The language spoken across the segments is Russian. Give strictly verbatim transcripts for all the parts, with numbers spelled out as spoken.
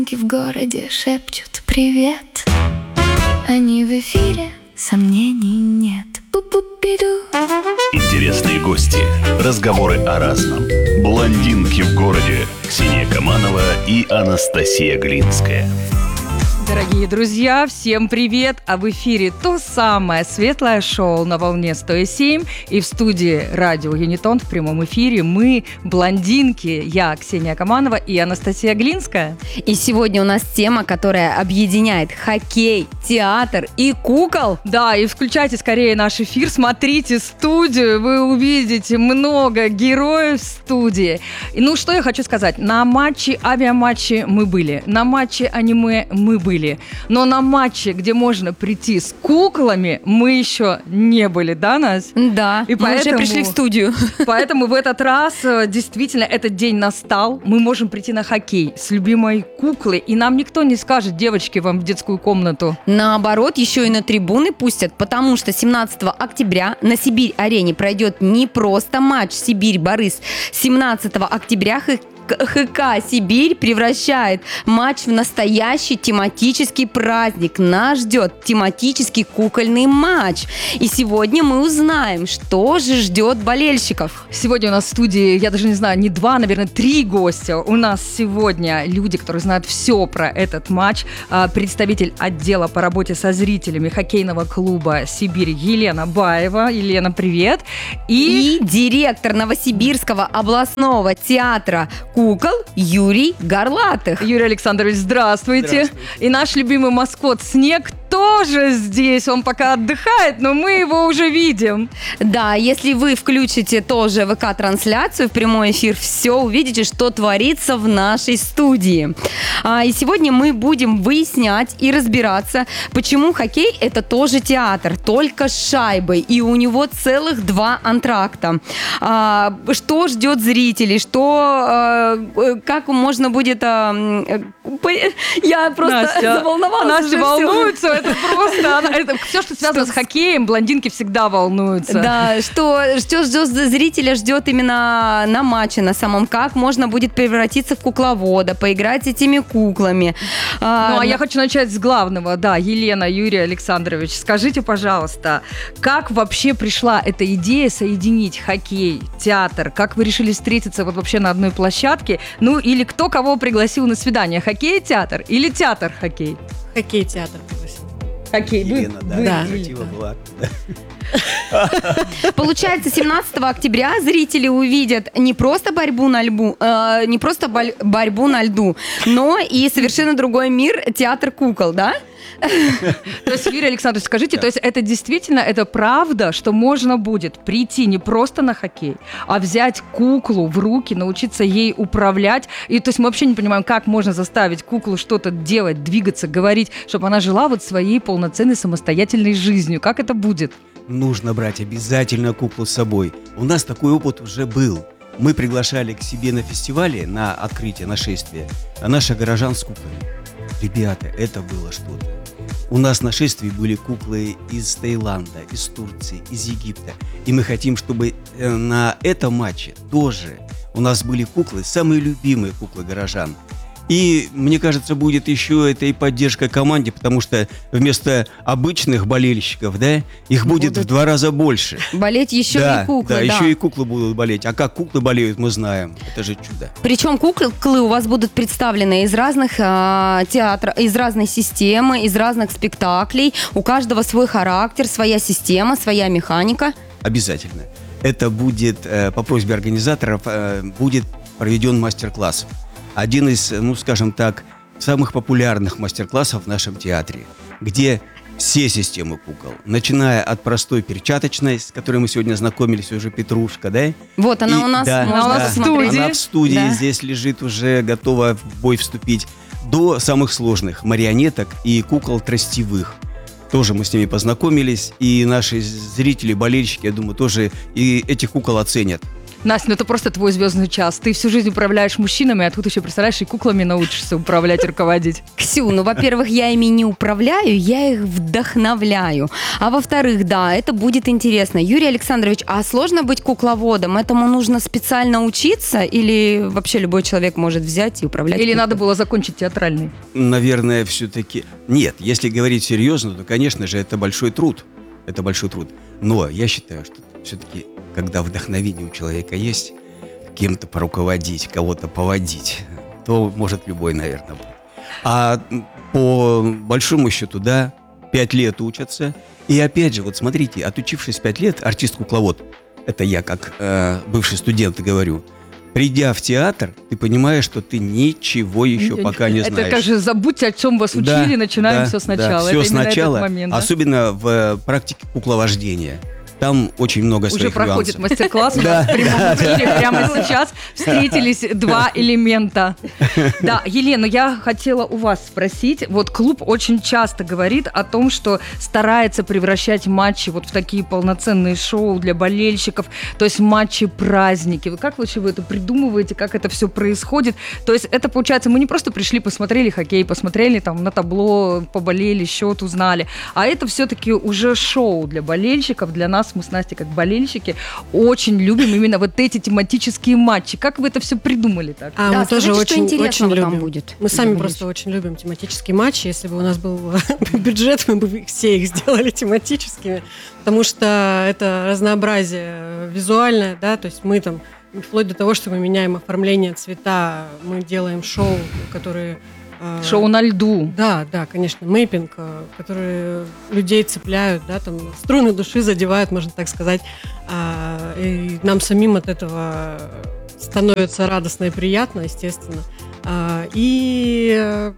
В городе шепчут привет. Они в эфире, сомнений нет. Пу-пу-пиду. Интересные гости, разговоры о разном. Блондинки в городе. Ксения Каманова и Анастасия Глинская. Дорогие друзья, всем привет! А в эфире то самое светлое шоу на волне сто семь. И в студии радио Юнитон в прямом эфире мы, блондинки, я, Ксения Каманова и Анастасия Глинская. И сегодня у нас тема, которая объединяет хоккей, театр и кукол. Да, и включайте скорее наш эфир, смотрите студию, вы увидите много героев в студии. И ну, что я хочу сказать. На матче, авиаматче мы были, на матче аниме мы были. Но на матче, где можно прийти с куклами, мы еще не были, да, Настя? Да, и мы поэтому, уже пришли в студию. Поэтому в этот раз действительно этот день настал. Мы можем прийти на хоккей с любимой куклой, и нам никто не скажет: девочки, вам в детскую комнату. Наоборот, еще и на трибуны пустят, потому что семнадцатого октября на Сибирь-арене пройдет не просто матч Сибирь-Борис. семнадцатого октября ХК «Сибирь» превращает матч в настоящий тематический праздник. Нас ждет тематический кукольный матч. И сегодня мы узнаем, что же ждет болельщиков. Сегодня у нас в студии, я даже не знаю, не два, наверное, три гостя. У нас сегодня люди, которые знают все про этот матч. Представитель отдела по работе со зрителями хоккейного клуба «Сибирь» Елена Баева. Елена, привет. И, и директор Новосибирского областного театра кукол Юрий Горлатых. Юрий Александрович, здравствуйте. здравствуйте. И наш любимый маскот Снег тоже здесь. Он пока отдыхает, но мы его уже видим. Да, если вы включите тоже ВК-трансляцию в прямой эфир, все увидите, что творится в нашей студии. А, и сегодня мы будем выяснять и разбираться, почему хоккей – это тоже театр, только с шайбой, и у него целых два антракта. А, что ждет зрителей, что, а, как можно будет… А, я просто Настя, заволновалась. Настя волнуется. Это просто, она, это все, что связано что? с хоккеем, блондинки всегда волнуются. Да, что, что ждет зрителя, ждет именно на матче, на самом, как можно будет превратиться в кукловода, поиграть с этими куклами. Ну, а, а я хочу начать с главного, да, Елена, Юрий Александрович, скажите, пожалуйста, как вообще пришла эта идея соединить хоккей, театр, как вы решили встретиться вот вообще на одной площадке, ну, или кто кого пригласил на свидание, хоккей-театр или театр-хоккей? Хоккей-театр пригласил. Хоккей. Елена, вы, да, вы, да. Елена. Была. Получается, семнадцатого октября зрители увидят не просто борьбу на льду, э, не просто боль, борьбу на льду, но и совершенно другой мир — театр кукол, да? То есть, Юрий Александрович, скажите, то есть это действительно, это правда, что можно будет прийти не просто на хоккей, а взять куклу в руки, научиться ей управлять, и то есть мы вообще не понимаем, как можно заставить куклу что-то делать, двигаться, говорить, чтобы она жила вот своей полноценной самостоятельной жизнью. Как это будет? Нужно брать обязательно куклу с собой. У нас такой опыт уже был. Мы приглашали к себе на фестивале, на открытие, нашествие, а наших горожан с куклами. Ребята, это было что-то. У нас на шествии были куклы из Таиланда, из Турции, из Египта. И мы хотим, чтобы на этом матче тоже у нас были куклы, самые любимые куклы горожан. И, мне кажется, будет еще это и поддержка команде, потому что вместо обычных болельщиков, да, их будет будут в два раза больше. Болеть еще да, и куклы, да, да. еще и куклы будут болеть. А как куклы болеют, мы знаем. Это же чудо. Причем куклы у вас будут представлены из разных э, театров, из разной системы, из разных спектаклей. У каждого свой характер, своя система, своя механика. Обязательно. Это будет, э, по просьбе организаторов, э, будет проведен мастер-класс. Один из, ну, скажем так, самых популярных мастер-классов в нашем театре, где все системы кукол, начиная от простой перчаточной, с которой мы сегодня знакомились, уже Петрушка, да? Вот она И, у нас, да, можно да, посмотреть. она в студии, да. Здесь лежит, уже готова в бой вступить, до самых сложных марионеток и кукол тростевых. Тоже мы с ними познакомились, и наши зрители, болельщики, я думаю, тоже и этих кукол оценят. Настя, ну это просто твой звездный час. Ты всю жизнь управляешь мужчинами, а тут еще, представляешь, и куклами научишься управлять и руководить. Ксю, ну, во-первых, я ими не управляю, я их вдохновляю. А во-вторых, да, это будет интересно. Юрий Александрович, а сложно быть кукловодом? Этому нужно специально учиться или вообще любой человек может взять и управлять? Или куклой? надо было закончить театральный? Наверное, все-таки... Нет, если говорить серьезно, то, конечно же, это большой труд. Это большой труд. Но я считаю, что все-таки, когда вдохновение у человека есть, кем-то поруководить, кого-то поводить, то может любой, наверное, быть. А по большому счету, да, пять лет учатся. И опять же, вот смотрите, отучившись пять лет, артист-кукловод, это я как э, бывший студент говорю, придя в театр, ты понимаешь, что ты ничего еще пока не знаешь. Это как же забудьте, о чем вас Да, учили, начинаем да, все сначала. Да, все это именно сначала, этот момент, да? особенно в э, практике кукловождения. Там очень много Уже своих проходит нюансов. мастер-класс у нас в прямом эфире. Прямо сейчас встретились два элемента. Да, Елена, я хотела у вас спросить. Вот клуб очень часто говорит о том, что старается превращать матчи вот в такие полноценные шоу для болельщиков, то есть матчи-праздники. Вы как вообще вы это придумываете, как это все происходит? То есть это, получается, мы не просто пришли, посмотрели хоккей, посмотрели там на табло, поболели, счет узнали, а это все-таки уже шоу для болельщиков, для нас. Мы с Настей, как болельщики, очень любим именно вот эти тематические матчи. Как вы это все придумали так? А Да, мы тоже скажите, что очень, интересного очень там любим. будет Мы для сами болельщиков? просто очень любим тематические матчи. Если бы у нас был бюджет, мы бы все их сделали тематическими, потому что это разнообразие визуальное, да, то есть мы там вплоть до того, что мы меняем оформление, цвета, мы делаем шоу, которые э, Шоу на льду. Да, да, конечно, мэйпинг, э, которые людей цепляют, да, там струны души задевают, можно так сказать, а, и нам самим от этого становится радостно и приятно, естественно. А, и э,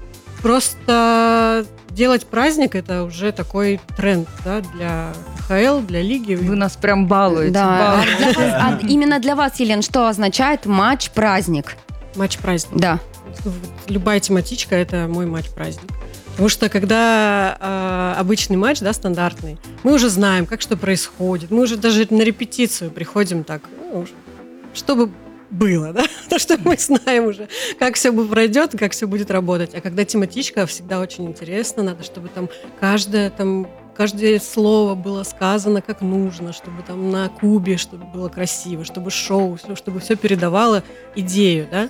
просто делать праздник — это уже такой тренд, да, для ка ха эл, для лиги. Вы нас прям балуете. Да. балуете. А для вас- а именно для вас, Елена, что означает матч-праздник? Матч-праздник. Да. Любая тематичка — это мой матч-праздник. Потому что когда э, обычный матч, да, стандартный, мы уже знаем, как что происходит. Мы уже даже на репетицию приходим так, ну, чтобы было, да, то, что мы знаем уже, как все пройдет, как все будет работать. А когда тематичка, всегда очень интересно, надо, чтобы там каждое там каждое слово было сказано как нужно, чтобы там на кубе, чтобы было красиво, чтобы шоу, чтобы все передавало идею, да.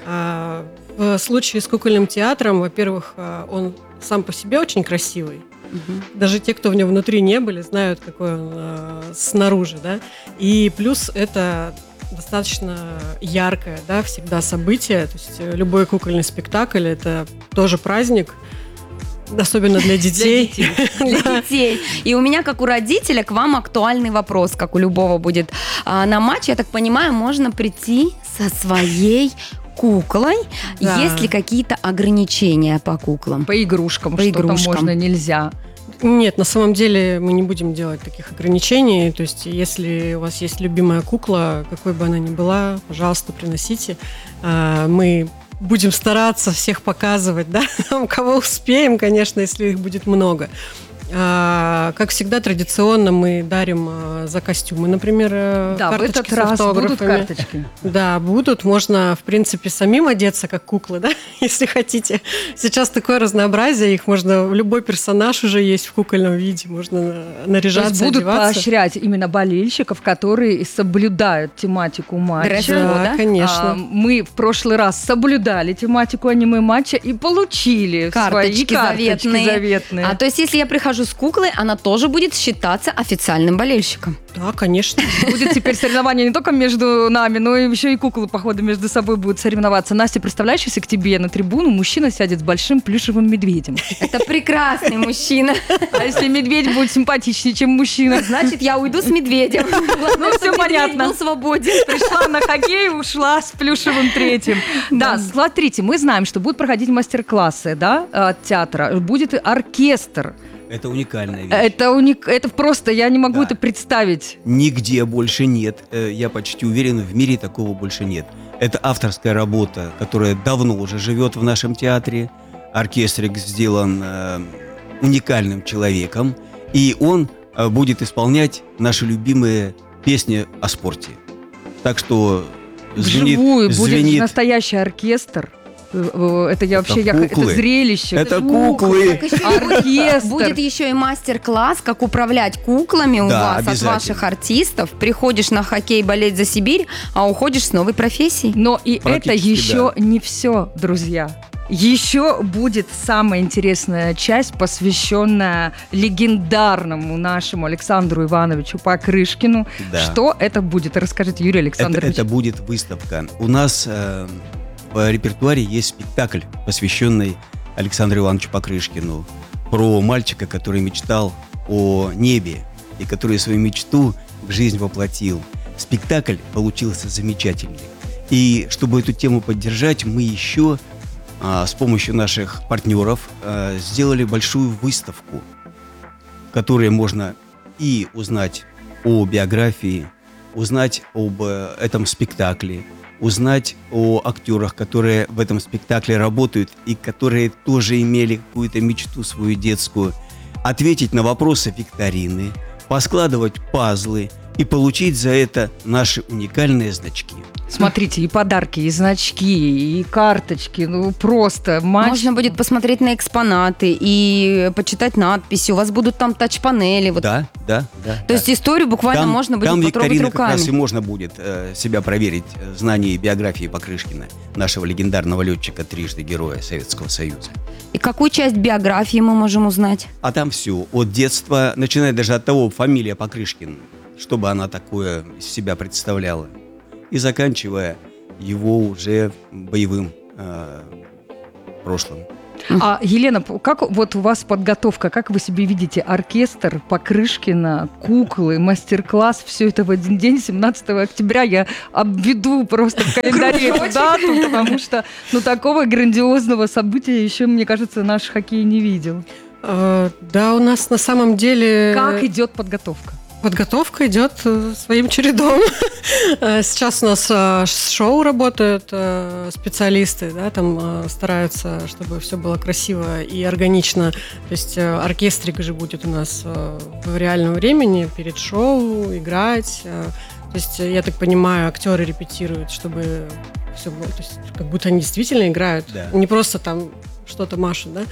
А в случае с кукольным театром, во-первых, он сам по себе очень красивый. Мгм. Даже те, кто в нем внутри не были, знают, какой он э, снаружи, да. И плюс это достаточно яркое, да, всегда событие. То есть э, любой кукольный спектакль — это тоже праздник, особенно для детей. Для детей. И у меня, как у родителя, к вам актуальный вопрос, как у любого будет. А, на матч, я так понимаю, можно прийти со своей куклой. Да. Есть ли какие-то ограничения по куклам? По игрушкам, По что игрушкам. там можно, нельзя. Нет, на самом деле мы не будем делать таких ограничений. То есть, если у вас есть любимая кукла, какой бы она ни была, пожалуйста, приносите. А, Мы будем стараться всех показывать, да, у кого успеем, конечно, если их будет много. А, Как всегда, традиционно мы дарим а, за костюмы, например, э, Да, в карточки этот с раз будут автографами. карточки. Да, будут. Можно, в принципе, самим одеться как куклы, да, если хотите. Сейчас такое разнообразие, их можно, любой персонаж уже есть в кукольном виде, можно То наряжаться, есть будут одеваться. поощрять именно болельщиков, которые соблюдают тематику матча. Дресс-код, Да, да? конечно. А, мы в прошлый раз соблюдали тематику аниме-матча и получили Карточки свои карточки заветные. заветные. А то есть, если я прихожу с куклой, она тоже будет считаться официальным болельщиком. Да, конечно. Будет теперь соревнование не только между нами, но и еще и куклы, походу, между собой будут соревноваться. Настя, представляешь, если к тебе на трибуну мужчина сядет с большим плюшевым медведем? Это прекрасный мужчина. А если медведь будет симпатичнее, чем мужчина? Значит, я уйду с медведем. Ну, все понятно. Был свободен. Пришла на хоккей, ушла с плюшевым третьим. Да, смотрите, мы знаем, что будут проходить мастер-классы, да, от театра. Будет и оркестр. Это уникальная вещь. Это, уник... это просто, я не могу Да. это представить. Нигде больше нет. Э, Я почти уверен, в мире такого больше нет. Это авторская работа, которая давно уже живет в нашем театре. Оркестрик сделан э, уникальным человеком, и он э, будет исполнять наши любимые песни о спорте. Так что звенит, Вживую будет звенит. настоящий оркестр. Э, Это я Это вообще, я- это куклы. зрелище. Это куклы. Так еще и будет- Оркестр. Будет еще и мастер-класс, как управлять куклами у Да, вас от обязательно. ваших артистов. Приходишь на хоккей болеть за Сибирь, а уходишь с новой профессией. Но и это Практически, еще не все, друзья. Еще будет самая интересная часть, посвященная легендарному нашему Александру Ивановичу Покрышкину. Да. Что это будет? Расскажите, Юрий Это, Александрович. это будет выставка. У нас э, в репертуаре есть спектакль, посвященный Александру Ивановичу Покрышкину, про мальчика, который мечтал о небе и который свою мечту в жизнь воплотил. Спектакль получился замечательный. И чтобы эту тему поддержать, мы еще а, с помощью наших партнеров а, сделали большую выставку, в которой можно и узнать о биографии, узнать об э, этом спектакле, узнать о актерах, которые в этом спектакле работают и которые тоже имели какую-то мечту свою детскую, ответить на вопросы викторины, поскладывать пазлы и получить за это наши уникальные значки. Смотрите, и подарки, и значки, и карточки. Ну, просто матч. Можно будет посмотреть на экспонаты и почитать надписи. У вас будут там тач-панели. Вот. Да, да, да. То есть историю буквально там, можно будет там потрогать викторина как раз и руками. можно будет э, себя проверить, э, знание и биографии Покрышкина, нашего легендарного летчика, трижды Героя Советского Союза. И какую часть биографии мы можем узнать? А там все, от детства, начиная даже от того, фамилия Покрышкин, чтобы она такое из себя представляла, и заканчивая его уже боевым э, прошлым. А, Елена, как вот у вас подготовка, как вы себе видите оркестр Покрышкина, куклы, мастер-класс, все это в один день, семнадцатого октября, я обведу просто в календаре эту дату, потому что ну, такого грандиозного события еще, мне кажется, наш хоккей не видел. Э, Да, у нас на самом деле... Как идет подготовка? Подготовка идет э, своим чередом. Э, Сейчас у нас э, с шоу работают э, специалисты, да, там э, стараются, чтобы все было красиво и органично. То есть э, оркестрик же будет у нас э, в реальном времени перед шоу играть. э, То есть, э, я так понимаю, актеры репетируют, чтобы все было, то есть, как будто они действительно играют, Да. не просто там что-то машут, да?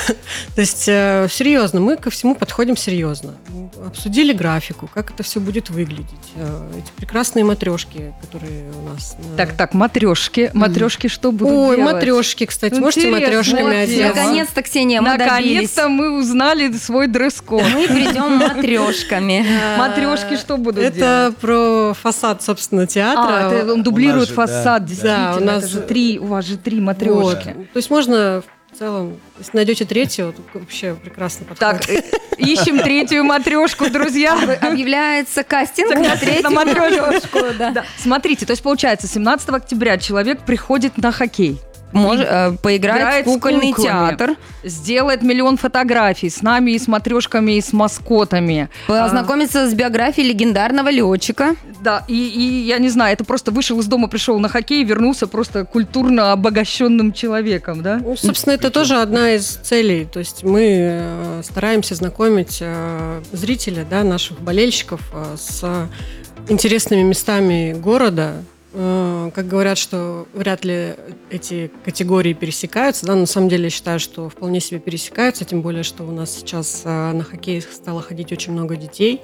То есть, э, серьезно, мы ко всему подходим серьезно. Обсудили графику, как это все будет выглядеть. Э, Эти прекрасные матрешки, которые у нас... э, Так, так, матрешки. Матрешки что будут Ой, делать? матрешки, кстати, Ну, можете интересно, матрешками вот одеться? Наконец-то, Ксения, мы добились. Наконец-то мы узнали свой дресс-код. Мы придем матрешками. Э, Матрешки что будут делать? Это про фасад, собственно, театра. А, это он дублирует У нас же, фасад, да. действительно. Да, у нас- Это же три, у вас же три Вот. матрешки. То есть можно в целом, если найдете третью, то вообще прекрасно подходит. Так, э, ищем третью матрешку, друзья. Объявляется кастинг на Кастинг третью на матрешку. матрешку. Да. Да. Смотрите, то есть получается, семнадцатого октября человек приходит на хоккей, Мож- э, поиграть Играет в с кукольный куклами. театр, сделает миллион фотографий с нами и с матрешками, и с маскотами. познакомиться с биографией легендарного летчика. Да, и, и я не знаю, это просто вышел из дома, пришел на хоккей и вернулся просто культурно обогащенным человеком, да? Ну, собственно, это тоже одна из целей. То есть мы э, стараемся знакомить э, зрителя, да, наших болельщиков э, с интересными местами города. Э, Как говорят, что вряд ли эти категории пересекаются, да, на самом деле я считаю, что вполне себе пересекаются, тем более, что у нас сейчас э, на хоккей стало ходить очень много детей,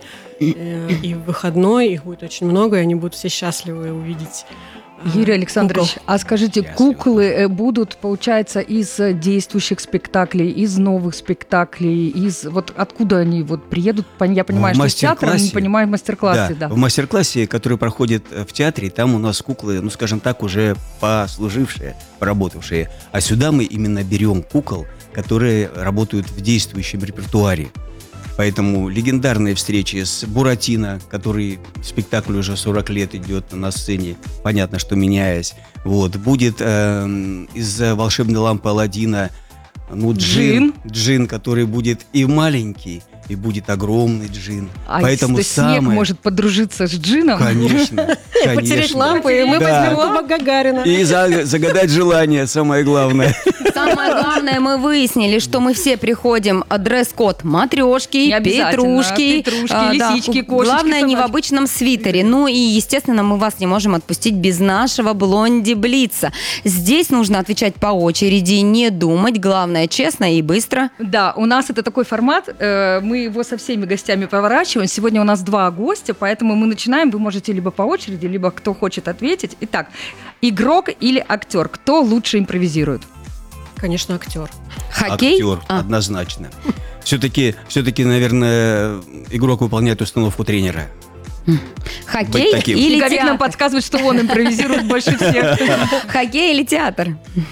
э, и в выходной их будет очень много, и они будут все счастливы увидеть э, Юрий Александрович, кукол. а скажите, Счастливо. куклы э, будут, получается, из э, действующих спектаклей, из новых спектаклей, из вот откуда они вот приедут? Пон- Я понимаю, В что из театра, но не мастер-классе. понимаю в мастер-классе, да. В мастер-классе, который проходит э, в театре, там у нас куклы, ну, скажем так, уже послужившие, поработавшие. А сюда мы именно берем кукол, которые работают в действующем репертуаре. Поэтому легендарные встречи с Буратино, который спектакль уже сорок лет идет на сцене, понятно, что меняясь. Вот. Будет э, из «Волшебной лампы Аладдина» ну, джин, джин, который будет и маленький, и будет огромный джин. А Поэтому то есть снег самое... может подружиться с джином? Конечно, Потереть конечно. лампы, и мы Да. возьмем Куба Гагарина. И за- загадать желание, самое главное. Самое главное Главное, мы выяснили, что мы все приходим а, дресс-код матрешки, Не обязательно. петрушки, Петрушки, а, да, лисички, кошечки, главное, не в собачки. обычном свитере. Ну и, естественно, мы вас не можем отпустить без нашего блонди-блица. Здесь нужно отвечать по очереди, не думать. Главное, честно и быстро. Да, у нас это такой формат, э, мы его со всеми гостями поворачиваем. Сегодня у нас два гостя, поэтому мы начинаем, вы можете либо по очереди, либо кто хочет ответить. Итак, игрок или актер, кто лучше импровизирует? Конечно, актер. Хоккей? Актер, А, однозначно. Все-таки, все-таки, наверное, игрок выполняет установку тренера. Хоккей быть таким. или Снеговик нам театр? подсказывает, что он импровизирует больше всех. Хоккей или театр?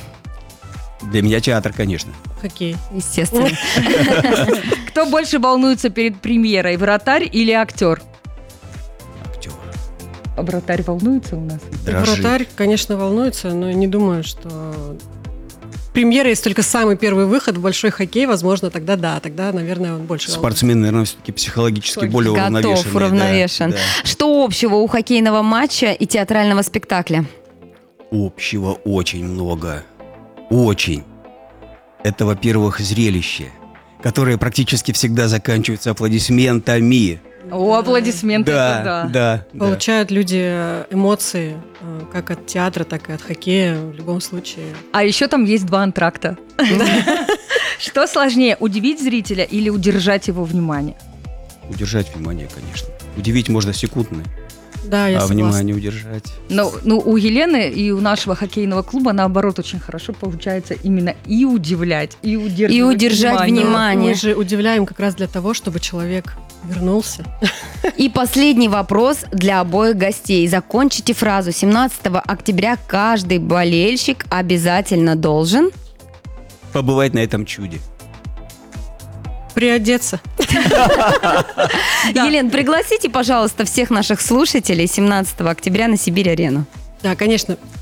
Для меня театр, конечно. Хоккей. Естественно. Кто больше волнуется перед премьерой, вратарь или актер? Актер. А вратарь волнуется у нас? Дрожит. Вратарь, конечно, волнуется, но не думаю, что... Премьера, если только самый первый выход в большой хоккей, возможно, тогда да, тогда, наверное, он больше волнуется. Спортсмен, наверное, все-таки психологически более Готов, уравновешенный. да, уравновешен. да. Что общего у хоккейного матча и театрального спектакля? Общего очень много. Очень. Это, во-первых, зрелище, которое практически всегда заканчивается аплодисментами. О, аплодисменты, это Да, да. да, да. Получают люди эмоции, э, как от театра, так и от хоккея, в любом случае. А еще там есть два антракта. Что сложнее, удивить зрителя или удержать его внимание? Удержать внимание, конечно. Удивить можно секундно, Да, я а согласна. внимание удержать. Ну, ну, у Елены и у нашего хоккейного клуба, наоборот, очень хорошо получается именно и удивлять, и удержать И удержать внимание. Мы же удивляем как раз для того, чтобы человек вернулся. И последний вопрос для обоих гостей. Закончите фразу. семнадцатого октября каждый болельщик обязательно должен... Побывать на этом чуде. Приодеться. Елена, пригласите, пожалуйста, всех наших слушателей семнадцатого октября на Сибирь-арену. Да, конечно.